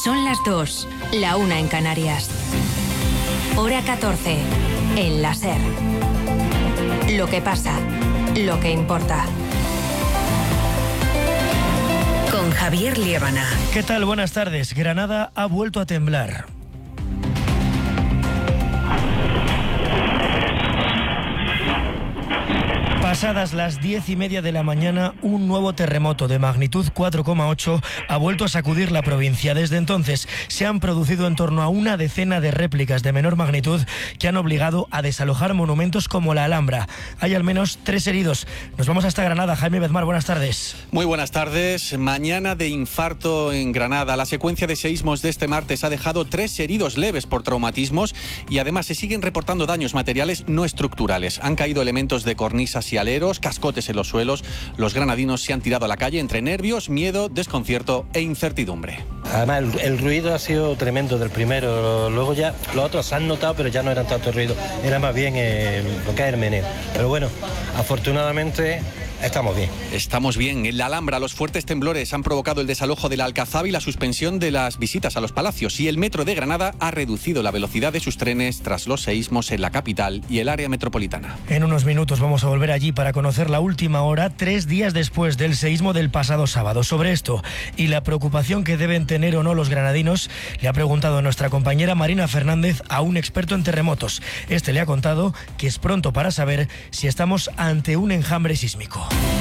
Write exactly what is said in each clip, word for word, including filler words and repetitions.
Son las dos, la una en Canarias. Hora catorce, en la SER. Lo que pasa, lo que importa. Con Javier Liébana. ¿Qué tal? Buenas tardes. Granada ha vuelto a temblar. Pasadas las diez y media de la mañana, un nuevo terremoto de magnitud cuatro coma ocho ha vuelto a sacudir la provincia. Desde entonces se han producido en torno a una decena de réplicas de menor magnitud que han obligado a desalojar monumentos como la Alhambra. Hay al menos tres heridos. Nos vamos hasta Granada. Jaime Bedmar, buenas tardes. Muy buenas tardes. Mañana de infarto en Granada. La secuencia de seísmos de este martes ha dejado tres heridos leves por traumatismos y además se siguen reportando daños materiales no estructurales. Han caído elementos de cornisas y aleros, cascotes en los suelos. Los granadinos se han tirado a la calle entre nervios, miedo, desconcierto e incertidumbre. Además, el, el ruido ha sido tremendo del primero. Luego ya los otros se han notado, pero ya no eran tanto ruido. Era más bien eh, lo que es el meneo. Pero bueno, afortunadamente estamos bien. Estamos bien. En la Alhambra, los fuertes temblores han provocado el desalojo de la Alcazaba y la suspensión de las visitas a los palacios. Y el metro de Granada ha reducido la velocidad de sus trenes tras los seísmos en la capital y el área metropolitana. En unos minutos vamos a volver allí para conocer la última hora, tres días después del seísmo del pasado sábado. Sobre esto y la preocupación que deben tener o no los granadinos, le ha preguntado nuestra compañera Marina Fernández a un experto en terremotos. Este le ha contado que es pronto para saber si estamos ante un enjambre sísmico.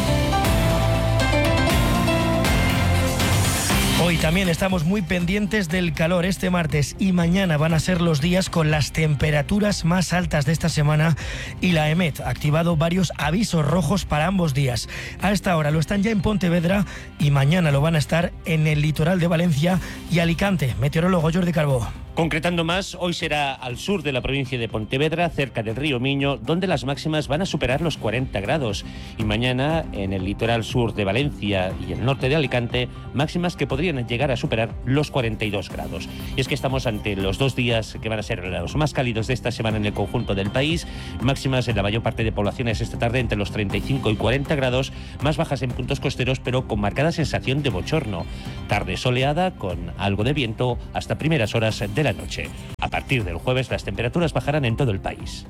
Hoy también estamos muy pendientes del calor. Este martes y mañana van a ser los días con las temperaturas más altas de esta semana y la EMET ha activado varios avisos rojos para ambos días. A esta hora lo están ya en Pontevedra y mañana lo van a estar en el litoral de Valencia y Alicante. Meteorólogo Jordi Carbó. Concretando más, hoy será al sur de la provincia de Pontevedra, cerca del río Miño, donde las máximas van a superar los cuarenta grados. Y mañana, en el litoral sur de Valencia y el norte de Alicante, máximas que podrían llegar a superar los cuarenta y dos grados. Y es que estamos ante los dos días que van a ser los más cálidos de esta semana en el conjunto del país. Máximas en la mayor parte de poblaciones esta tarde entre los treinta y cinco y cuarenta grados, más bajas en puntos costeros, pero con marcada sensación de bochorno. Tarde soleada, con algo de viento, hasta primeras horas de la noche. A partir del jueves las temperaturas bajarán en todo el país.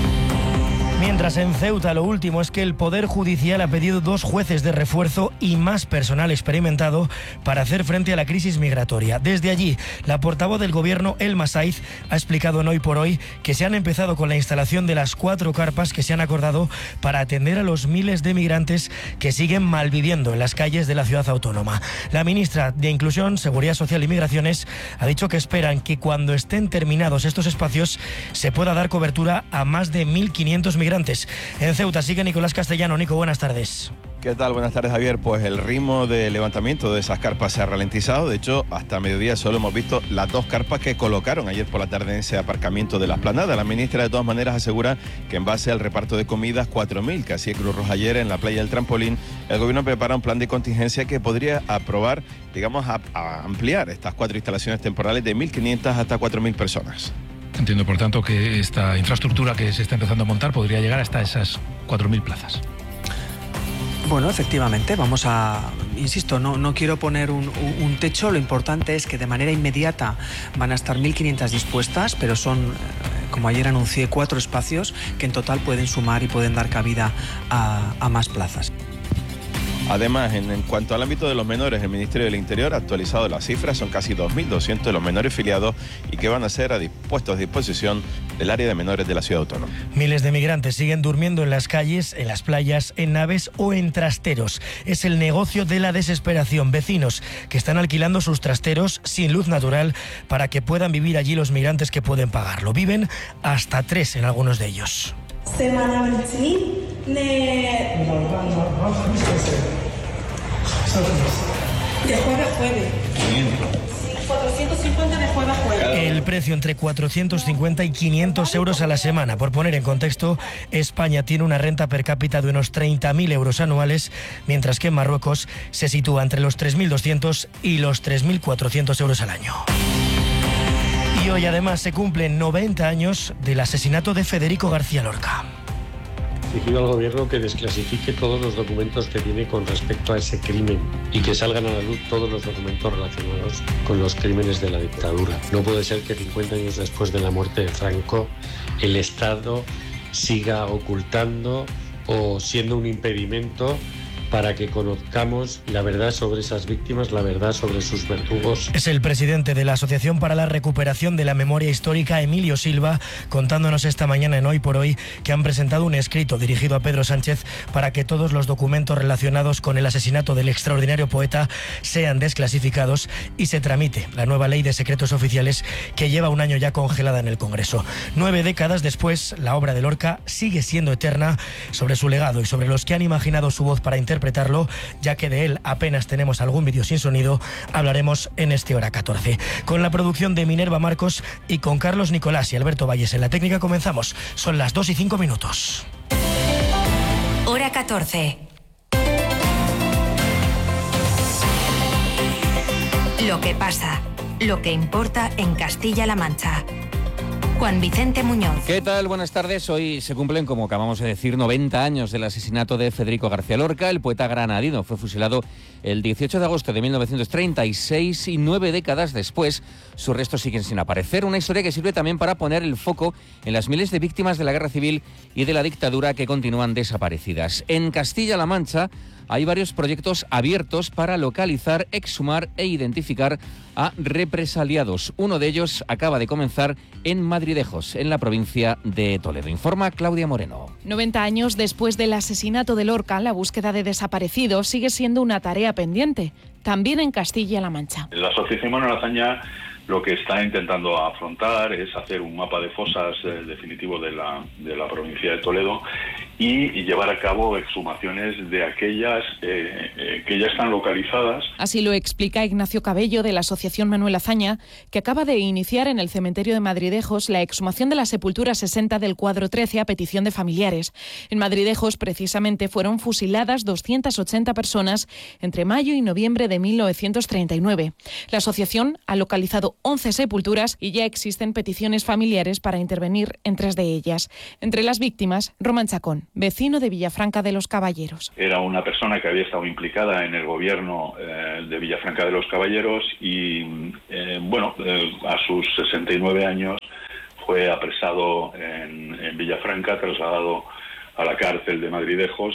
Mientras en Ceuta lo último es que el Poder Judicial ha pedido dos jueces de refuerzo y más personal experimentado para hacer frente a la crisis migratoria. Desde allí, la portavoz del Gobierno, Elma Saiz, ha explicado en Hoy por Hoy que se han empezado con la instalación de las cuatro carpas que se han acordado para atender a los miles de migrantes que siguen malviviendo en las calles de la ciudad autónoma. La ministra de Inclusión, Seguridad Social y Migraciones ha dicho que esperan que cuando estén terminados estos espacios se pueda dar cobertura a más de mil quinientos migrantes. En Ceuta sigue Nicolás Castellano. Nico, buenas tardes. ¿Qué tal? Buenas tardes, Javier. Pues el ritmo de levantamiento de esas carpas se ha ralentizado. De hecho, hasta mediodía solo hemos visto las dos carpas que colocaron ayer por la tarde en ese aparcamiento de la Esplanada. La ministra, de todas maneras, asegura que en base al reparto de comidas, cuatro mil que hacía Cruz Roja ayer en la playa del Trampolín, el gobierno prepara un plan de contingencia que podría aprobar, digamos, a, a ampliar estas cuatro instalaciones temporales de mil quinientas hasta cuatro mil personas. Entiendo, por tanto, que esta infraestructura que se está empezando a montar podría llegar hasta esas cuatro mil plazas. Bueno, efectivamente, vamos a, insisto, no, no quiero poner un, un techo, lo importante es que de manera inmediata van a estar mil quinientas dispuestas, pero son, como ayer anuncié, cuatro espacios que en total pueden sumar y pueden dar cabida a, a más plazas. Además, en, en cuanto al ámbito de los menores, el Ministerio del Interior ha actualizado las cifras, son casi dos mil doscientos de los menores filiados y que van a ser a puestos a disposición del área de menores de la ciudad autónoma. Miles de migrantes siguen durmiendo en las calles, en las playas, en naves o en trasteros. Es el negocio de la desesperación. Vecinos que están alquilando sus trasteros sin luz natural para que puedan vivir allí los migrantes que pueden pagarlo. Viven hasta tres en algunos de ellos. De jueves a jueves. cuatrocientos cincuenta de jueves a jueves. El precio entre cuatrocientos cincuenta y quinientos euros a la semana. Por poner en contexto, España tiene una renta per cápita de unos treinta mil euros anuales, mientras que en Marruecos se sitúa entre los tres mil doscientos y los tres mil cuatrocientos euros al año. Y hoy además se cumplen noventa años del asesinato de Federico García Lorca. Exigido al gobierno que desclasifique todos los documentos que tiene con respecto a ese crimen y que salgan a la luz todos los documentos relacionados con los crímenes de la dictadura. No puede ser que cincuenta años después de la muerte de Franco el Estado siga ocultando o siendo un impedimento para que conozcamos la verdad sobre esas víctimas, la verdad sobre sus verdugos. Es el presidente de la Asociación para la Recuperación de la Memoria Histórica, Emilio Silva, contándonos esta mañana en Hoy por Hoy que han presentado un escrito dirigido a Pedro Sánchez para que todos los documentos relacionados con el asesinato del extraordinario poeta sean desclasificados y se tramite la nueva ley de secretos oficiales que lleva un año ya congelada en el Congreso. Nueve décadas después, la obra de Lorca sigue siendo eterna. Sobre su legado y sobre los que han imaginado su voz para interpretar interpretarlo, ya que de él apenas tenemos algún vídeo sin sonido, hablaremos en este Hora catorce. Con la producción de Minerva Marcos y con Carlos Nicolás y Alberto Valles en la técnica comenzamos. Son las dos y cinco minutos. Hora catorce. Lo que pasa, lo que importa en Castilla-La Mancha. Juan Vicente Muñoz. ¿Qué tal? Buenas tardes. Hoy se cumplen, como acabamos de decir, noventa años del asesinato de Federico García Lorca. El poeta granadino fue fusilado el dieciocho de agosto de mil novecientos treinta y seis y nueve décadas después sus restos siguen sin aparecer. Una historia que sirve también para poner el foco en las miles de víctimas de la guerra civil y de la dictadura que continúan desaparecidas. En Castilla-La Mancha hay varios proyectos abiertos para localizar, exhumar e identificar a represaliados. Uno de ellos acaba de comenzar en Madridejos, en la provincia de Toledo. Informa Claudia Moreno. noventa años después del asesinato de Lorca, la búsqueda de desaparecidos sigue siendo una tarea pendiente, también en Castilla-La Mancha. La Asociación Manuel Azaña lo que está intentando afrontar es hacer un mapa de fosas eh, definitivo de la, de la provincia de Toledo y, y llevar a cabo exhumaciones de aquellas eh, eh, que ya están localizadas. Así lo explica Ignacio Cabello de la Asociación Manuel Azaña, que acaba de iniciar en el cementerio de Madridejos la exhumación de la sepultura sesenta del cuadro trece a petición de familiares. En Madridejos, precisamente, fueron fusiladas doscientas ochenta personas entre mayo y noviembre de mil novecientos treinta y nueve. La asociación ha localizado once sepulturas y ya existen peticiones familiares para intervenir en tres de ellas. Entre las víctimas, Román Chacón, vecino de Villafranca de los Caballeros. Era una persona que había estado implicada en el gobierno eh, de Villafranca de los Caballeros y, eh, bueno, eh, a sus sesenta y nueve años fue apresado en, en Villafranca, trasladado a la cárcel de Madridejos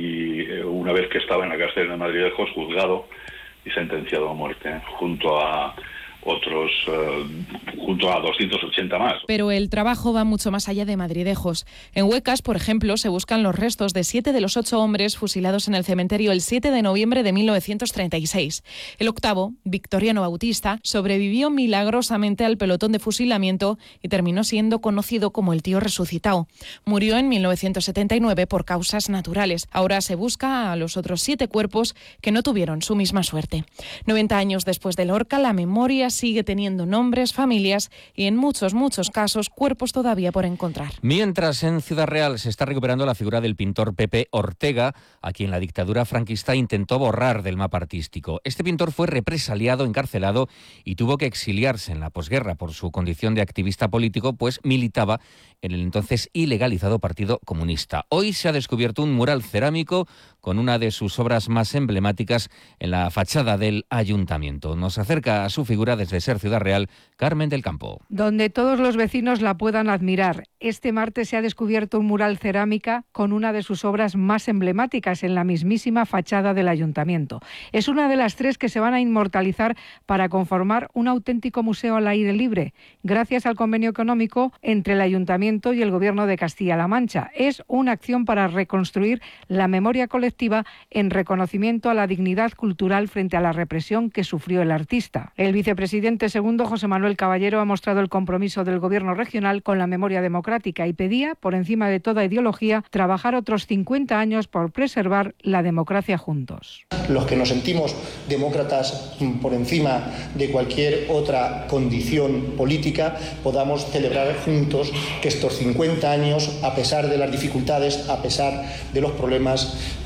y eh, una vez que estaba en la cárcel de Madridejos, juzgado y sentenciado a muerte, junto a otros, eh, junto a doscientos ochenta más. Pero el trabajo va mucho más allá de Madridejos. En Huecas, por ejemplo, se buscan los restos de siete de los ocho hombres fusilados en el cementerio el siete de noviembre de mil novecientos treinta y seis. El octavo, Victoriano Bautista, sobrevivió milagrosamente al pelotón de fusilamiento y terminó siendo conocido como el tío resucitado. Murió en mil novecientos setenta y nueve por causas naturales. Ahora se busca a los otros siete cuerpos que no tuvieron su misma suerte. noventa años después de Lorca, la memoria sigue teniendo nombres, familias y en muchos, muchos casos cuerpos todavía por encontrar. Mientras en Ciudad Real se está recuperando la figura del pintor Pepe Ortega, a quien la dictadura franquista intentó borrar del mapa artístico. Este pintor fue represaliado, encarcelado y tuvo que exiliarse en la posguerra por su condición de activista político, pues militaba en el entonces ilegalizado Partido Comunista. Hoy se ha descubierto un mural cerámico con una de sus obras más emblemáticas en la fachada del ayuntamiento. Nos acerca a su figura desde Ser Ciudad Real, Carmen del Campo. Donde todos los vecinos la puedan admirar. Este martes se ha descubierto un mural cerámica con una de sus obras más emblemáticas en la mismísima fachada del ayuntamiento. Es una de las tres que se van a inmortalizar para conformar un auténtico museo al aire libre, gracias al convenio económico entre el ayuntamiento y el gobierno de Castilla-La Mancha. Es una acción para reconstruir la memoria colectiva en reconocimiento a la dignidad cultural frente a la represión que sufrió el artista. El vicepresidente segundo, José Manuel Caballero, ha mostrado el compromiso del gobierno regional con la memoria democrática y pedía, por encima de toda ideología, trabajar otros cincuenta años por preservar la democracia juntos. Los que nos sentimos demócratas por encima de cualquier otra condición política, podamos celebrar juntos que estos cincuenta años, a pesar de las dificultades, a pesar de los problemas,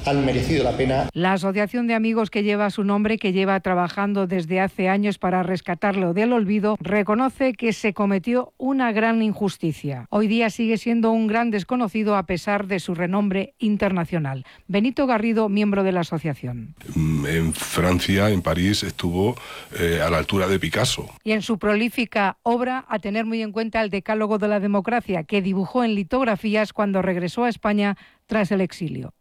han merecido la pena. La asociación de amigos que lleva su nombre, que lleva trabajando desde hace años para rescatarlo del olvido, reconoce que se cometió una gran injusticia. Hoy día sigue siendo un gran desconocido a pesar de su renombre internacional. Benito Garrido, miembro de la asociación. En Francia, en París, estuvo eh, a la altura de Picasso. Y en su prolífica obra, a tener muy en cuenta el Decálogo de la Democracia, que dibujó en litografías cuando regresó a España tras el exilio.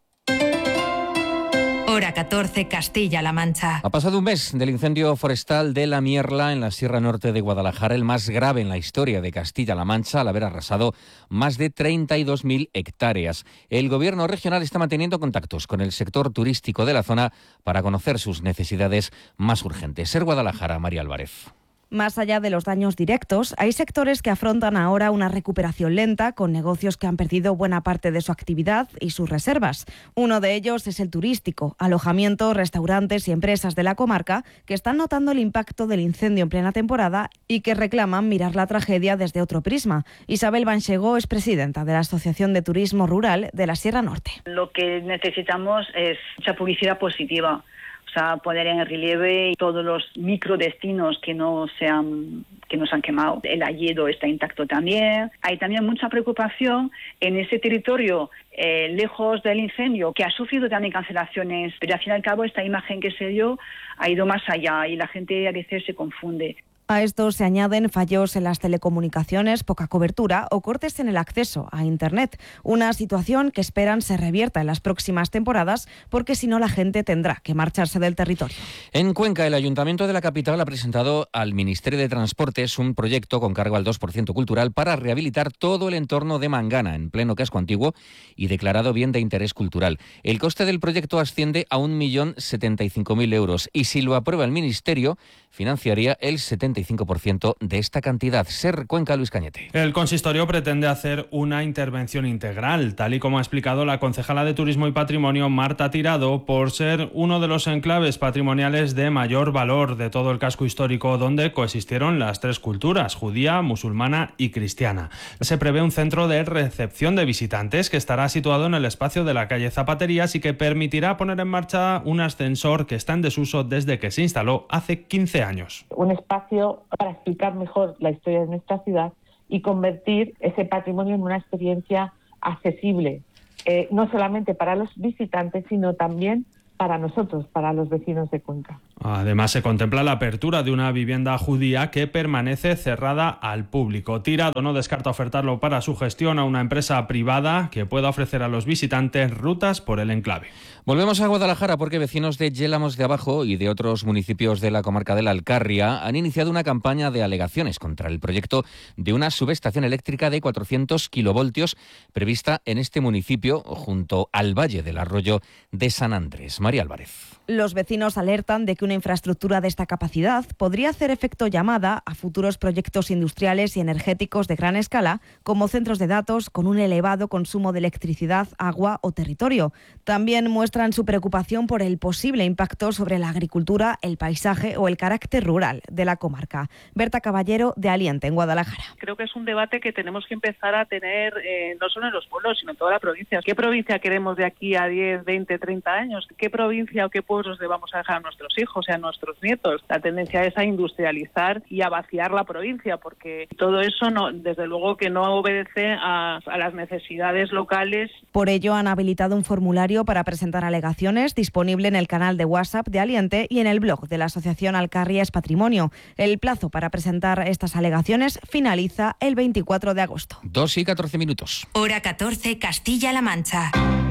Hora catorce, Castilla-La Mancha. Ha pasado un mes del incendio forestal de La Mierla en la Sierra Norte de Guadalajara, el más grave en la historia de Castilla-La Mancha, al haber arrasado más de treinta y dos mil hectáreas. El gobierno regional está manteniendo contactos con el sector turístico de la zona para conocer sus necesidades más urgentes. Ser Guadalajara, María Álvarez. Más allá de los daños directos, hay sectores que afrontan ahora una recuperación lenta, con negocios que han perdido buena parte de su actividad y sus reservas. Uno de ellos es el turístico, alojamientos, restaurantes y empresas de la comarca que están notando el impacto del incendio en plena temporada y que reclaman mirar la tragedia desde otro prisma. Isabel Banchegó es presidenta de la Asociación de Turismo Rural de la Sierra Norte. Lo que necesitamos es mucha publicidad positiva. O sea, poner en relieve todos los microdestinos que no se han, que no se han quemado. El hayedo está intacto también. Hay también mucha preocupación en ese territorio eh, lejos del incendio, que ha sufrido también cancelaciones, pero al fin y al cabo esta imagen que se dio ha ido más allá y la gente a veces se confunde. A esto se añaden fallos en las telecomunicaciones, poca cobertura o cortes en el acceso a Internet. Una situación que esperan se revierta en las próximas temporadas porque si no la gente tendrá que marcharse del territorio. En Cuenca, el Ayuntamiento de la capital ha presentado al Ministerio de Transportes un proyecto con cargo al dos por ciento cultural para rehabilitar todo el entorno de Mangana, en pleno casco antiguo y declarado bien de interés cultural. El coste del proyecto asciende a un millón setenta y cinco mil euros y si lo aprueba el Ministerio, financiaría el setenta y cinco por ciento de esta cantidad. Ser Cuenca, Luis Cañete. El consistorio pretende hacer una intervención integral, tal y como ha explicado la concejala de Turismo y Patrimonio, Marta Tirado, por ser uno de los enclaves patrimoniales de mayor valor de todo el casco histórico, donde coexistieron las tres culturas, judía, musulmana y cristiana. Se prevé un centro de recepción de visitantes que estará situado en el espacio de la calle Zapaterías y que permitirá poner en marcha un ascensor que está en desuso desde que se instaló hace quince años. Un espacio para explicar mejor la historia de nuestra ciudad y convertir ese patrimonio en una experiencia accesible, eh, no solamente para los visitantes, sino también para nosotros, para los vecinos de Cuenca. Además, se contempla la apertura de una vivienda judía que permanece cerrada al público. Tirado no descarta ofertarlo para su gestión a una empresa privada que pueda ofrecer a los visitantes rutas por el enclave. Volvemos a Guadalajara porque vecinos de Yélamos de Abajo y de otros municipios de la comarca de la Alcarria han iniciado una campaña de alegaciones contra el proyecto de una subestación eléctrica de cuatrocientos kilovoltios prevista en este municipio junto al Valle del Arroyo de San Andrés. María Álvarez. Los vecinos alertan de que una infraestructura de esta capacidad podría hacer efecto llamada a futuros proyectos industriales y energéticos de gran escala, como centros de datos con un elevado consumo de electricidad, agua o territorio. También muestran su preocupación por el posible impacto sobre la agricultura, el paisaje o el carácter rural de la comarca. Berta Caballero, de Aliente, en Guadalajara. Creo que es un debate que tenemos que empezar a tener eh, no solo en los pueblos, sino en toda la provincia. ¿Qué provincia queremos de aquí a diez, veinte, treinta años? ¿Qué provincia o qué pueblos le vamos a dejar a nuestros hijos y a nuestros nietos? La tendencia es a industrializar y a vaciar la provincia, porque todo eso, no, desde luego, que no obedece a, a las necesidades locales. Por ello, han habilitado un formulario para presentar alegaciones disponible en el canal de WhatsApp de Aliente y en el blog de la Asociación Alcarria es Patrimonio. El plazo para presentar estas alegaciones finaliza el veinticuatro de agosto. Dos y catorce minutos. Hora catorce, Castilla-La Mancha.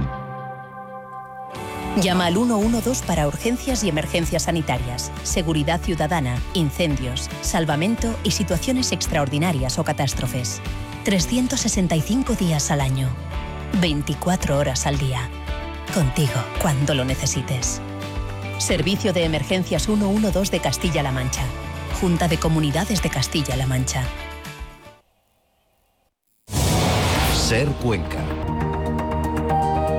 Llama al uno uno dos para urgencias y emergencias sanitarias, seguridad ciudadana, incendios, salvamento y situaciones extraordinarias o catástrofes. trescientos sesenta y cinco días al año, veinticuatro horas al día. Contigo cuando lo necesites. Servicio de Emergencias uno uno dos de Castilla-La Mancha. Junta de Comunidades de Castilla-La Mancha. Ser Cuenca.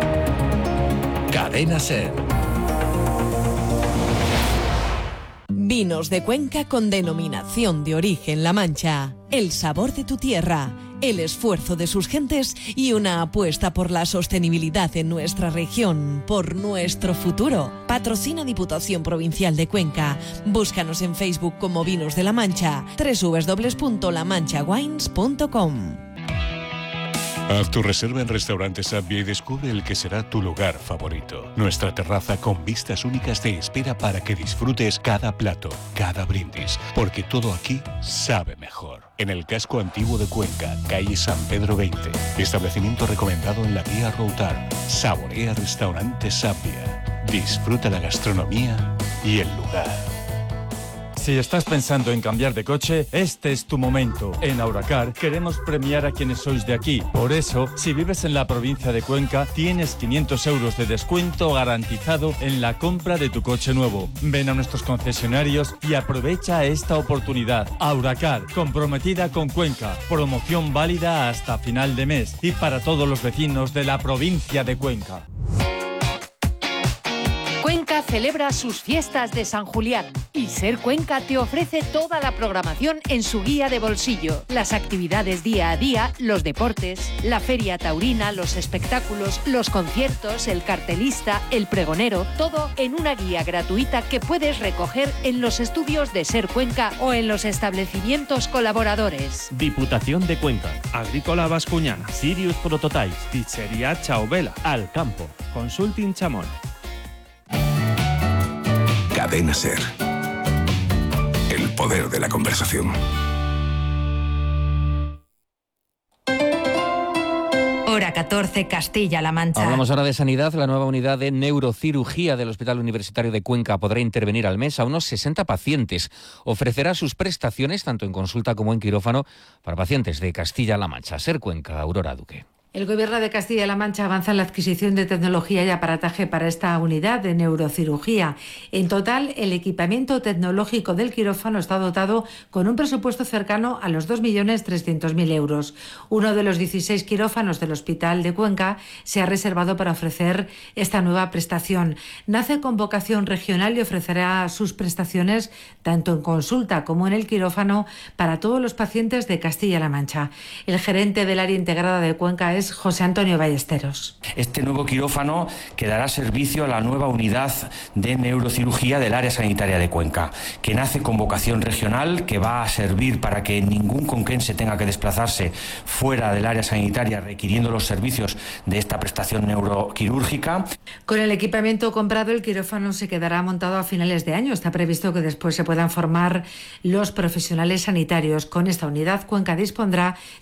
Cadena Ser. Vinos de Cuenca con denominación de origen La Mancha. El sabor de tu tierra, el esfuerzo de sus gentes y una apuesta por la sostenibilidad en nuestra región, por nuestro futuro. Patrocina Diputación Provincial de Cuenca. Búscanos en Facebook como Vinos de La Mancha, doble u doble u doble u punto la mancha wines punto com. Haz tu reserva en Restaurante Sabia y descubre el que será tu lugar favorito. Nuestra terraza con vistas únicas te espera para que disfrutes cada plato, cada brindis, porque todo aquí sabe mejor. En el casco antiguo de Cuenca, calle San Pedro veinte. Establecimiento recomendado en la guía Routar. Saborea Restaurante Sabia. Disfruta la gastronomía y el lugar. Si estás pensando en cambiar de coche, este es tu momento. En Auracar queremos premiar a quienes sois de aquí. Por eso, si vives en la provincia de Cuenca, tienes quinientos euros de descuento garantizado en la compra de tu coche nuevo. Ven a nuestros concesionarios y aprovecha esta oportunidad. Auracar, comprometida con Cuenca. Promoción válida hasta final de mes y para todos los vecinos de la provincia de Cuenca. Cuenca celebra sus fiestas de San Julián y Ser Cuenca te ofrece toda la programación en su guía de bolsillo. Las actividades día a día, los deportes, la feria taurina, los espectáculos, los conciertos, el cartelista, el pregonero, todo en una guía gratuita que puedes recoger en los estudios de Ser Cuenca o en los establecimientos colaboradores. Diputación de Cuenca, Agrícola Bascuñana, Sirius Prototypes, Pizzería Chauvela, Alcampo, Consulting Chamón. Cadena Ser. El poder de la conversación. Hora catorce, Castilla-La Mancha. Hablamos ahora de sanidad. La nueva unidad de neurocirugía del Hospital Universitario de Cuenca podrá intervenir al mes a unos sesenta pacientes. Ofrecerá sus prestaciones tanto en consulta como en quirófano para pacientes de Castilla-La Mancha. Ser Cuenca, Aurora Duque. El Gobierno de Castilla-La Mancha avanza en la adquisición de tecnología y aparataje para esta unidad de neurocirugía. En total, el equipamiento tecnológico del quirófano está dotado con un presupuesto cercano a los dos millones trescientos mil euros. Uno de los dieciséis quirófanos del Hospital de Cuenca se ha reservado para ofrecer esta nueva prestación. Nace con vocación regional y ofrecerá sus prestaciones tanto en consulta como en el quirófano para todos los pacientes de Castilla-La Mancha. El gerente del área integrada de Cuenca es José Antonio Ballesteros. Este nuevo quirófano que dará servicio a la nueva unidad de neurocirugía del área sanitaria de Cuenca, que nace con vocación regional, que va a servir para que ningún conquense tenga que desplazarse fuera del área sanitaria requiriendo los servicios de esta prestación neuroquirúrgica. Con el equipamiento comprado, el quirófano se quedará montado a finales de año. Está previsto que después se puedan formar los profesionales sanitarios. Con esta unidad, Cuenca dispondrá